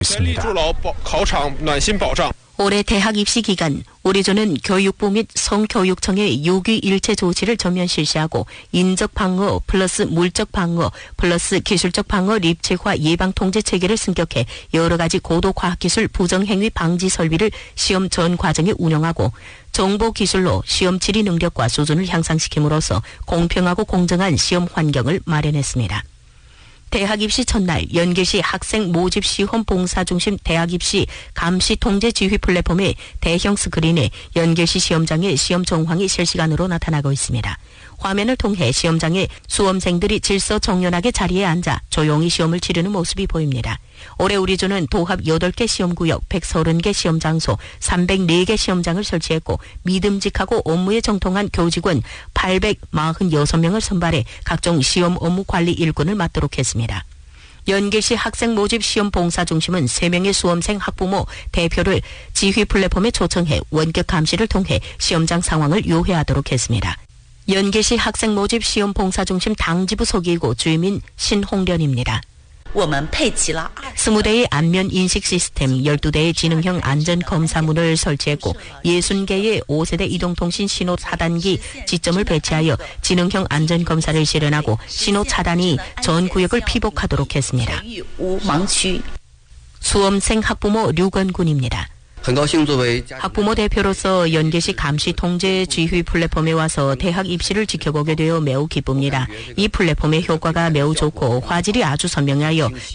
있습니다. 올해 대학 입시 기간 우리조는 교육부 및 성교육청의 유기일체 조치를 전면 실시하고 인적 방어 플러스 물적 방어 플러스 기술적 방어 립체화 예방 통제 체계를 승격해 여러 가지 고도 과학기술 부정행위 방지 설비를 시험 전 과정에 운영하고 정보 기술로 시험 질의 능력과 수준을 향상시킴으로써 공평하고 공정한 시험 환경을 마련했습니다. 대학 입시 첫날 연계시 학생 모집 시험 봉사 중심 대학 입시 감시 통제 지휘 플랫폼의 대형 스크린에 연계시 시험장의 시험 정황이 실시간으로 나타나고 있습니다. 화면을 통해 시험장에 수험생들이 질서정연하게 자리에 앉아 조용히 시험을 치르는 모습이 보입니다. 올해 우리조는 도합 8개 시험구역 130개 시험장소 304개 시험장을 설치했고 믿음직하고 업무에 정통한 교직원 846명을 선발해 각종 시험 업무 관리 일꾼을 맡도록 했습니다. 연계시 학생 모집 시험 봉사 중심은 3명의 수험생 학부모 대표를 지휘 플랫폼에 초청해 원격 감시를 통해 시험장 상황을 요해하도록 했습니다. 연계시 학생 모집 시험 봉사 중심 당지부 소기이고 주임인 신홍련입니다. 20대의 안면 인식 시스템, 12대의 지능형 안전검사문을 설치했고 60개의 5세대 이동통신 신호 차단기 지점을 배치하여 지능형 안전검사를 실현하고 신호 차단이 전 구역을 피복하도록 했습니다. 수험생 학부모 류건군입니다. 학부모 대표로서 연계시 감시 통제 지휘 플랫폼에 와서 대학 입시를 지켜보게 되어 매우 기쁩니다. 이 플랫폼의 효과가 매우 좋고 화질이 아주 선명하여